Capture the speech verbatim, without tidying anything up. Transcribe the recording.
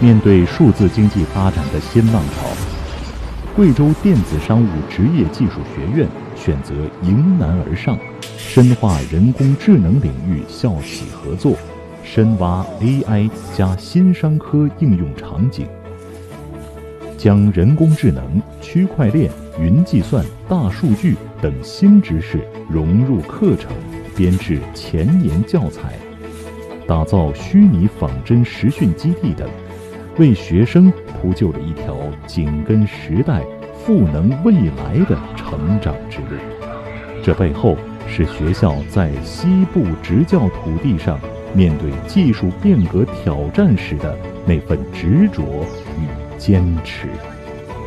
面对数字经济发展的新浪潮，贵州电子商务职业技术学院选择迎难而上，深化人工智能领域校企合作，深挖 A I 加新商科应用场景，将人工智能、区块链、云计算、大数据等新知识融入课程，编制前沿教材，打造虚拟仿真实训基地等，为学生铺就了一条紧跟时代、赋能未来的成长之路。这背后是学校在西部职教土地上面对技术变革挑战时的那份执着与坚持。